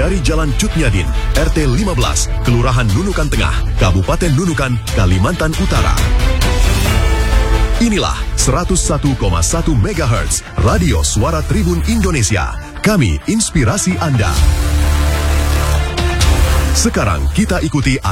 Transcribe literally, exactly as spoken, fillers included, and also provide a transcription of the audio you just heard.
dari Jalan Cutnyadin, R T lima belas, Kelurahan Nunukan Tengah, Kabupaten Nunukan, Kalimantan Utara. Inilah seratus satu koma satu megahertz Radio Suara Tribun Indonesia. Kami inspirasi Anda. Sekarang kita ikuti